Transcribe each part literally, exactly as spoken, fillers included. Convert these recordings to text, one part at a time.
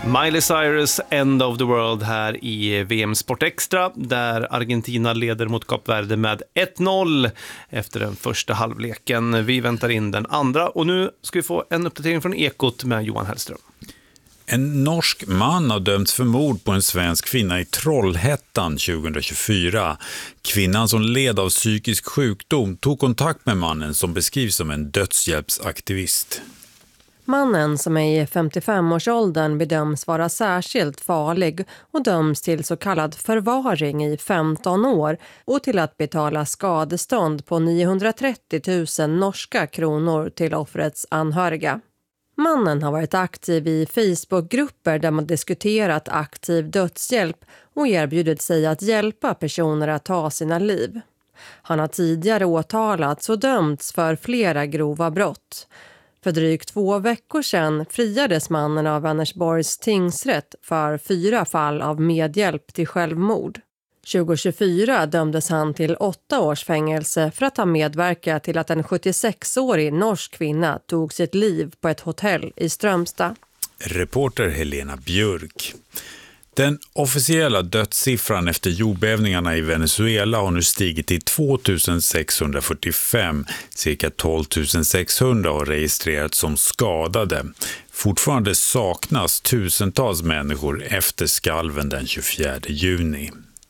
Miley Cyrus, End of the World här i V M Sport Extra, där Argentina leder mot Kap Verde med ett noll efter den första halvleken. Vi väntar in den andra och nu ska vi få en uppdatering från Ekot med Johan Hellström. En norsk man har dömts för mord på en svensk kvinna i Trollhättan tjugohundratjugofyra. Kvinnan som led av psykisk sjukdom tog kontakt med mannen som beskrivs som en dödshjälpsaktivist. Mannen, som är i femtiofem-årsåldern, bedöms vara särskilt farlig och döms till så kallad förvaring i femton år och till att betala skadestånd på niohundratrettio tusen norska kronor till offrets anhöriga. Mannen har varit aktiv i Facebookgrupper där man diskuterat aktiv dödshjälp och erbjudit sig att hjälpa personer att ta sina liv. Han har tidigare åtalats och dömts för flera grova brott. För drygt två veckor sedan friades mannen av Vänersborgs tingsrätt för fyra fall av medhjälp till självmord. tjugohundratjugofyra dömdes han till åtta års fängelse för att ha medverkat till att en sjuttiosexårig norsk kvinna tog sitt liv på ett hotell i Strömstad. Reporter Helena Björk. Den officiella dödssiffran efter jordbävningarna i Venezuela har nu stigit till två tusen sexhundrafyrtiofem. Cirka tolv tusen sexhundra har registrerats som skadade. Fortfarande saknas tusentals människor efter skalven den tjugofjärde juni.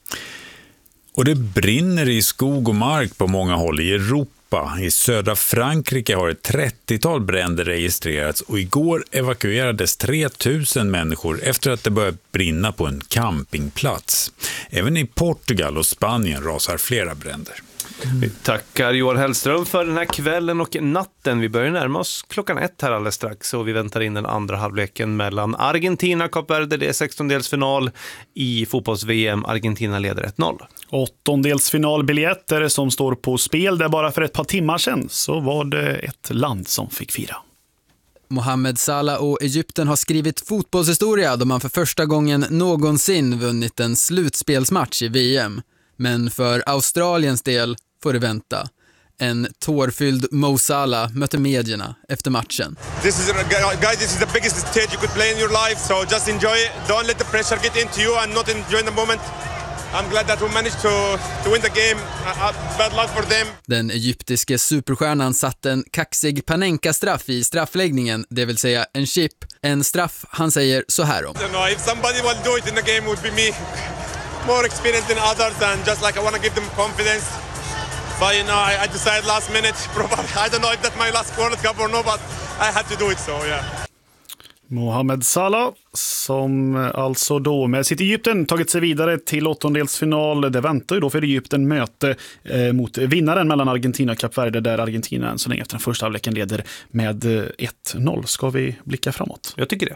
Och det brinner i skog och mark på många håll i Europa. I södra Frankrike har ett trettiotal bränder registrerats och igår evakuerades tre tusen människor efter att det började brinna på en campingplats. Även i Portugal och Spanien rasar flera bränder. Mm. Vi tackar Johan Hellström för den här kvällen och natten. Vi börjar närma oss klockan ett här alldeles strax och vi väntar in den andra halvleken mellan Argentina och Kap Verde. Det är sextondelsfinal i fotbolls-V M. Argentina leder ett noll. Åttondelsfinalbiljetter som står på spel där bara för ett par timmar sedan så var det ett land som fick fira. Mohamed Salah och Egypten har skrivit fotbollshistoria då man för första gången någonsin vunnit en slutspelsmatch i V M. Men för Australiens del får det vänta. En tårfylld Mo Salah mötte medierna efter matchen. This is guys, this is the biggest stage you could play in your life, so just enjoy it. Don't let the pressure get into you and not enjoy the moment. I'm glad that we managed to to win the game. Uh, bad luck for them. Den egyptiske superstjärnan satte en kaxig Panenka-straff i straffläggningen, det vill säga en chip. En straff han säger så här om. I don't know, if somebody will do it in the game would be me. More experienced than others and just like I want to give them confidence. But you know, I, I decided last minute, probably, I don't know if that's my last World Cup or no, but I had to do it, so yeah. Mohamed Salah som alltså då med sitt Egypten tagit sig vidare till åttondelsfinal. Det väntar ju då för Egypten möte eh, mot vinnaren mellan Argentina och Kap Verde, där Argentina så länge efter den första halvleken leder med ett noll. Ska vi blicka framåt? Jag tycker det.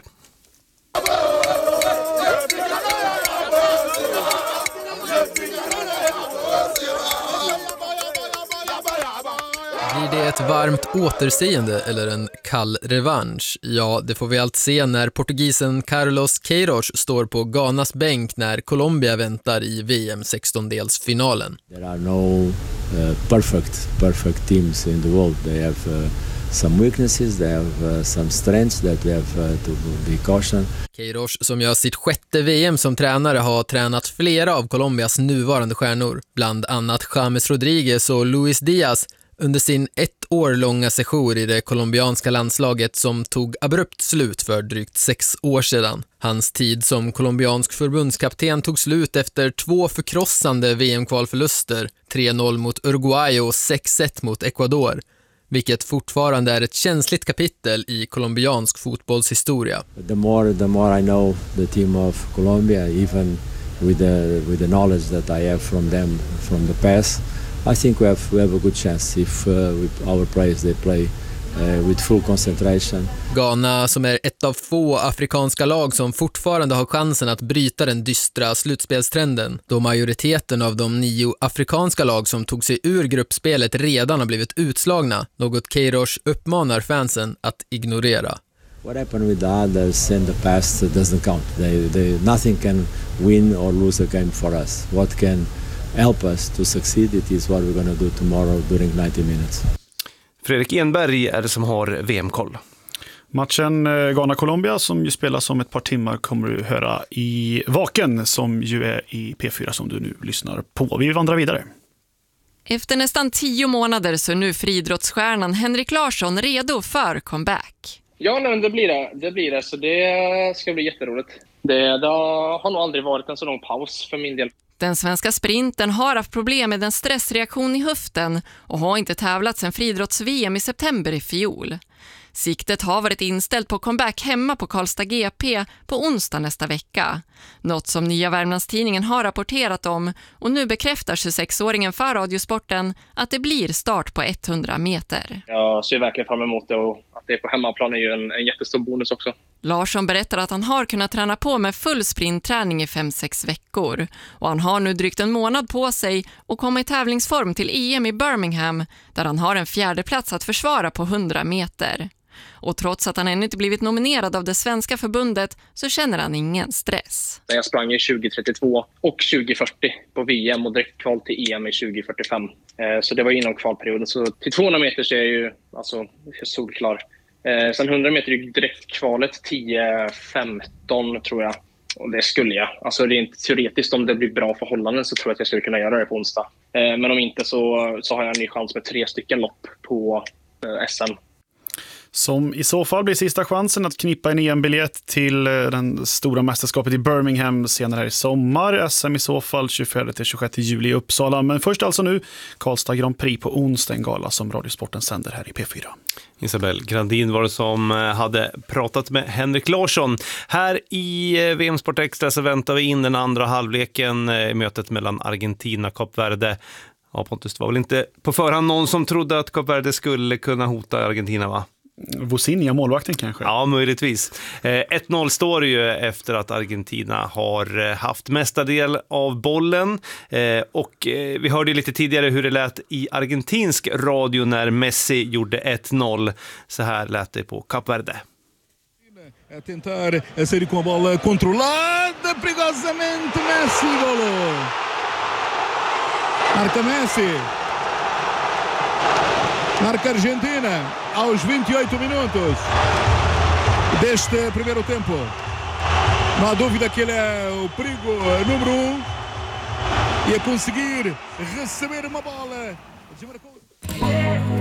Blir det ett varmt återseende eller en kall revansch? Ja, det får vi allt se när portugisen Carlos Queiroz står på Ghanas bänk när Colombia väntar i V M sextondelsfinalen. There are no uh, perfect perfect teams in the world. They have uh, some weaknesses, they have uh, some strengths that we have uh, to be caution. Queiroz, som gör sitt sjätte V M som tränare, har tränat flera av Colombias nuvarande stjärnor, bland annat James Rodriguez och Luis Diaz, under sin ett år långa sejour i det colombianska landslaget som tog abrupt slut för drygt sex år sedan. Hans tid som colombiansk förbundskapten tog slut efter två förkrossande V M-kvalförluster, tre noll mot Uruguay och sex ett mot Ecuador, vilket fortfarande är ett känsligt kapitel i colombiansk fotbollshistoria. The more the more I know the team of Colombia, even with the with the knowledge that I have from them from the past, I think we have we have a good chance if uh, with our players they play uh, with full concentration. Ghana, som är ett av få afrikanska lag som fortfarande har chansen att bryta den dystra slutspelstrenden, då majoriteten av de nio afrikanska lag som tog sig ur gruppspelet redan har blivit utslagna, något Queiroz uppmanar fansen att ignorera. What happened with the others in the past doesn't count. They, they, nothing can win or lose a game for us. What can help us to succeed, it is what we're going to do tomorrow during ninety minutes. Fredrik Enberg är det som har V M-koll. Matchen Ghana-Colombia som ju spelas om ett par timmar kommer du höra i Vaken som ju är i P fyra som du nu lyssnar på. Vi vandrar vidare. Efter nästan tio månader så är nu friidrottsstjärnan Henrik Larsson redo för comeback. Ja, nej, det blir det. Det blir det, så det ska bli jätteroligt. Det, det har nog aldrig varit en så lång paus för min del. Den svenska sprinten har haft problem med en stressreaktion i höften och har inte tävlat sedan friidrotts-V M i september i fjol. Siktet har varit inställt på comeback hemma på Karlstad G P på onsdag nästa vecka. Något som Nya Värmlandstidningen har rapporterat om, och nu bekräftar tjugosexåringen för Radiosporten att det blir start på hundra meter. Jag ser verkligen fram emot det, och att det är på hemmaplan är ju en, en jättestor bonus också. Larsson berättar att han har kunnat träna på med full sprintträning i fem sex veckor. Och han har nu drygt en månad på sig och kommer i tävlingsform till E M i Birmingham där han har en fjärde plats att försvara på hundra meter. Och trots att han ännu inte blivit nominerad av det svenska förbundet så känner han ingen stress. Jag sprang i tjugo trettiotvå och tjugo fyrtio på V M och direkt kval till E M i tjugo fyrtiofem. Så det var inom kvalperioden. Så till tvåhundra meter så är jag ju alltså, solklar. Sen hundra meter är direkt kvalet tio femton tror jag. Och det skulle jag. Alltså rent teoretiskt om det blir bra förhållanden så tror jag att jag skulle kunna göra det på onsdag. Men om inte så, så har jag en ny chans med tre stycken lopp på S M. Som i så fall blir sista chansen att knippa en E M-biljett till den stora mästerskapet i Birmingham senare här i sommar. S M i så fall tjugofjärde till tjugosjätte juli i Uppsala. Men först alltså nu Karlstad Grand Prix på onsdag, en gala som Radiosporten sänder här i P fyra. Isabel Grandin var det som hade pratat med Henrik Larsson. Här i V M Sport Extra så väntar vi in den andra halvleken i mötet mellan Argentina och Kap Verde. Ja, Pontus, det var väl inte på förhand någon som trodde att Kap Verde skulle kunna hota Argentina, va? Vosinha, målvakten kanske? Ja, möjligtvis. ett noll står ju efter att Argentina har haft mesta del av bollen. Och vi hörde lite tidigare hur det lät i argentinsk radio när Messi gjorde ett noll. Så här lät det på Kap Verde. A tentar a sair com a bola controlada perigosamente. Messi, golo. Marca Messi. Marca Argentina aos vinte e oito minutos deste primeiro tempo. Não há dúvida que ele é o perigo número um e a conseguir receber uma bola.